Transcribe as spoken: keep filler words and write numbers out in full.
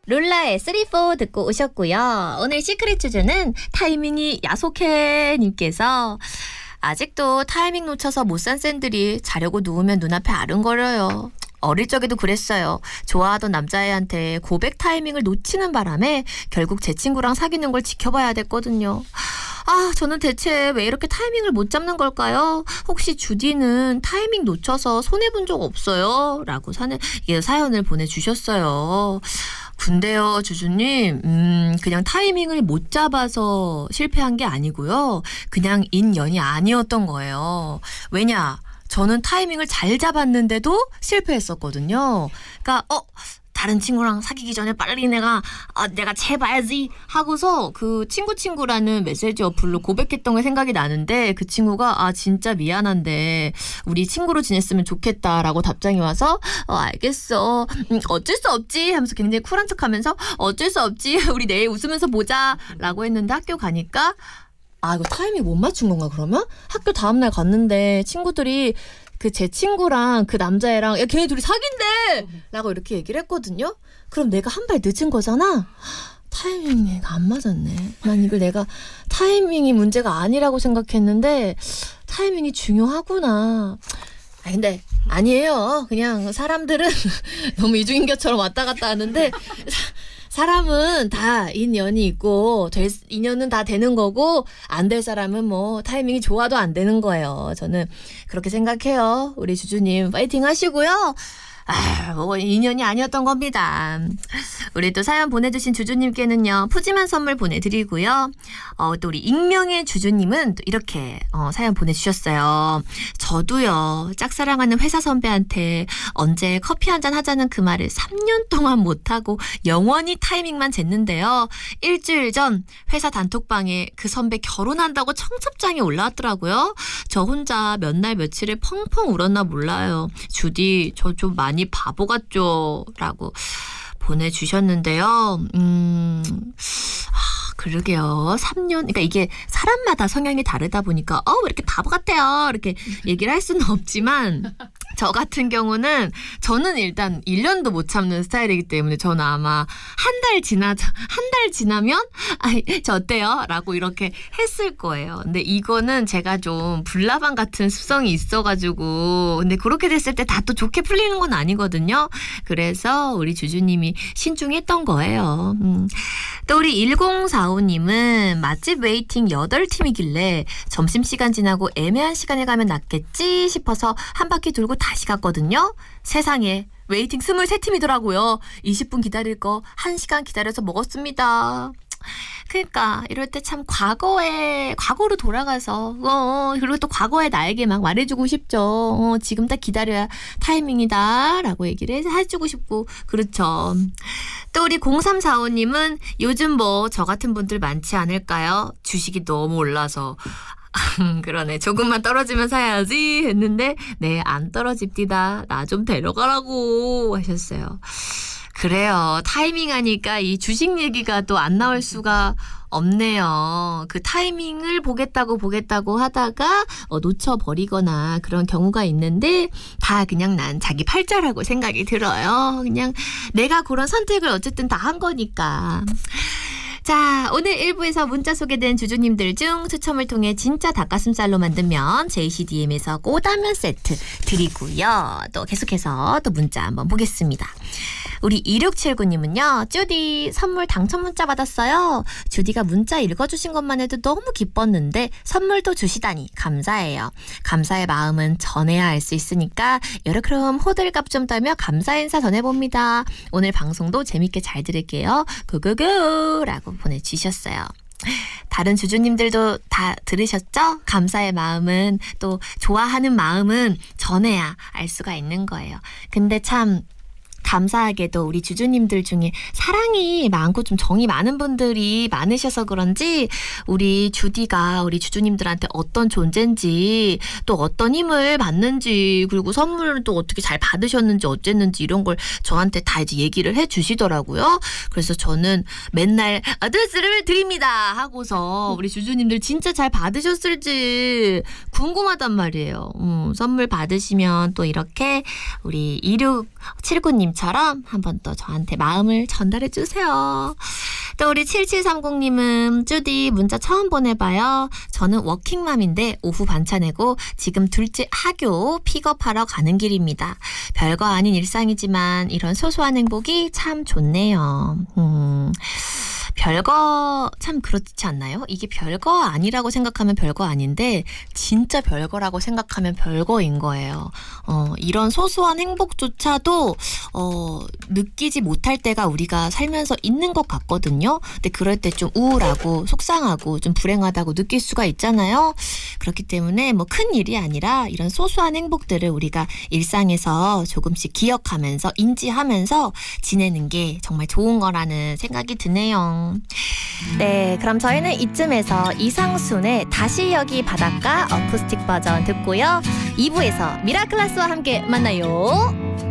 룰라의 쓰리 포 듣고 오셨고요. 오늘 시크릿 주제는 타이밍이 야속해 님께서 아직도 타이밍 놓쳐서 못 산 샌들이 자려고 누우면 눈앞에 아른거려요. 어릴 적에도 그랬어요. 좋아하던 남자애한테 고백 타이밍을 놓치는 바람에 결국 제 친구랑 사귀는 걸 지켜봐야 됐거든요. 아, 저는 대체 왜 이렇게 타이밍을 못 잡는 걸까요? 혹시 주디는 타이밍 놓쳐서 손해본 적 없어요? 라고 사는, 예, 사연을 보내주셨어요. 근데요, 주주님, 음, 그냥 타이밍을 못 잡아서 실패한 게 아니고요. 그냥 인연이 아니었던 거예요. 왜냐? 저는 타이밍을 잘 잡았는데도 실패했었거든요. 그러니까 어 다른 친구랑 사귀기 전에 빨리 내가 아, 내가 채봐야지 하고서 그 친구 친구라는 메시지 어플로 고백했던 게 생각이 나는데 그 친구가 아 진짜 미안한데 우리 친구로 지냈으면 좋겠다라고 답장이 와서 어 알겠어 음, 어쩔 수 없지 하면서 굉장히 쿨한 척하면서 어쩔 수 없지 우리 내일 웃으면서 보자라고 했는데 학교 가니까 아 이거 타이밍 못 맞춘 건가 그러면? 학교 다음날 갔는데 친구들이 그 제 친구랑 그 남자애랑 야 걔네 둘이 사귄대! 라고 이렇게 얘기를 했거든요. 그럼 내가 한 발 늦은 거잖아? 타이밍이 안 맞았네. 난 이걸 내가 타이밍이 문제가 아니라고 생각했는데 타이밍이 중요하구나. 아 근데 아니에요. 그냥 사람들은 너무 이중인격처럼 왔다 갔다 하는데 사람은 다 인연이 있고 될 인연은 다 되는 거고 안 될 사람은 뭐 타이밍이 좋아도 안 되는 거예요. 저는 그렇게 생각해요. 우리 주주님 파이팅 하시고요. 아, 뭐 인연이 아니었던 겁니다. 우리 또 사연 보내주신 주주님께는요 푸짐한 선물 보내드리고요. 어, 또 우리 익명의 주주님은 또 이렇게 어, 사연 보내주셨어요. 저도요 짝사랑하는 회사 선배한테 언제 커피 한잔 하자는 그 말을 삼 년 동안 못하고 영원히 타이밍만 쟀는데요. 일주일 전 회사 단톡방에 그 선배 결혼한다고 청첩장이 올라왔더라고요. 저 혼자 몇 날 며칠을 펑펑 울었나 몰라요. 주디 저 좀 많이 바보 같죠? 라고 보내주셨는데요. 음, 아, 그러게요. 삼 년, 그러니까 이게 사람마다 성향이 다르다 보니까, 어, 왜 이렇게 바보 같아요? 이렇게 얘기를 할 수는 없지만, 저 같은 경우는, 저는 일단 일 년도 못 참는 스타일이기 때문에, 저는 아마 한 달 지나, 한 달 지나면, 아, 저 어때요? 라고 이렇게 했을 거예요. 근데 이거는 제가 좀 불나방 같은 습성이 있어가지고, 근데 그렇게 됐을 때 다 또 좋게 풀리는 건 아니거든요. 그래서 우리 주주님이 신중했던 거예요. 음. 또 우리 일공사오님은 맛집 웨이팅 여덟 팀이길래 점심시간 지나고 애매한 시간에 가면 낫겠지 싶어서 한 바퀴 돌고 다시 갔거든요. 세상에 웨이팅 스물세 팀이더라고요. 이십 분 기다릴 거 한 시간 기다려서 먹었습니다. 그러니까 이럴 때 참 과거에 과거로 돌아가서 어, 그리고 또 과거의 나에게 막 말해주고 싶죠. 어, 지금 딱 기다려야 타이밍이다 라고 얘기를 해주고 싶고 그렇죠. 또 우리 공삼사오님은 요즘 뭐 저 같은 분들 많지 않을까요? 주식이 너무 올라서 그러네 조금만 떨어지면 사야지 했는데 네 안 떨어집디다. 나 좀 데려가라고 하셨어요. 그래요. 타이밍 하니까 이 주식 얘기가 또 안 나올 수가 없네요. 그 타이밍을 보겠다고 보겠다고 하다가 어, 놓쳐버리거나 그런 경우가 있는데 다 그냥 난 자기 팔자라고 생각이 들어요. 그냥 내가 그런 선택을 어쨌든 다 한 거니까. 자, 오늘 일 부에서 문자 소개된 주주님들 중 추첨을 통해 진짜 닭가슴살로 만든 면 제이씨디엠에서 꼬다면 세트 드리고요. 또 계속해서 또 문자 한번 보겠습니다. 우리 이육칠구님은요. 주디 선물 당첨 문자 받았어요. 주디가 문자 읽어주신 것만 해도 너무 기뻤는데 선물도 주시다니 감사해요. 감사의 마음은 전해야 알 수 있으니까 여러 그럼 호들갑 좀 따며 감사 인사 전해봅니다. 오늘 방송도 재밌게 잘 들을게요. 구구구 라고 보내주셨어요. 다른 주주님들도 다 들으셨죠? 감사의 마음은 또 좋아하는 마음은 전해야 알 수가 있는 거예요. 근데 참 감사하게도 우리 주주님들 중에 사랑이 많고 좀 정이 많은 분들이 많으셔서 그런지 우리 주디가 우리 주주님들한테 어떤 존재인지 또 어떤 힘을 받는지 그리고 선물을 또 어떻게 잘 받으셨는지 어쨌는지 이런 걸 저한테 다 이제 얘기를 해 주시더라고요. 그래서 저는 맨날 아드레스를 드립니다 하고서 우리 주주님들 진짜 잘 받으셨을지 궁금하단 말이에요. 음, 선물 받으시면 또 이렇게 우리 이육칠구님 것처럼 한번 또 저한테 마음을 전달해 주세요. 또 우리 칠칠삼공님은 쭈디 문자 처음 보내봐요. 저는 워킹맘인데 오후 반차 내고 지금 둘째 학교 픽업하러 가는 길입니다. 별거 아닌 일상이지만 이런 소소한 행복이 참 좋네요. 음... 별거 참 그렇지 않나요? 이게 별거 아니라고 생각하면 별거 아닌데 진짜 별거라고 생각하면 별거인 거예요. 어, 이런 소소한 행복조차도 어, 느끼지 못할 때가 우리가 살면서 있는 것 같거든요. 근데 그럴 때 좀 우울하고 속상하고 좀 불행하다고 느낄 수가 있잖아요. 그렇기 때문에 뭐 큰 일이 아니라 이런 소소한 행복들을 우리가 일상에서 조금씩 기억하면서 인지하면서 지내는 게 정말 좋은 거라는 생각이 드네요. 네, 그럼 저희는 이쯤에서 이상순의 다시 여기 바닷가 어쿠스틱 버전 듣고요. 이 부에서 미라클라스와 함께 만나요.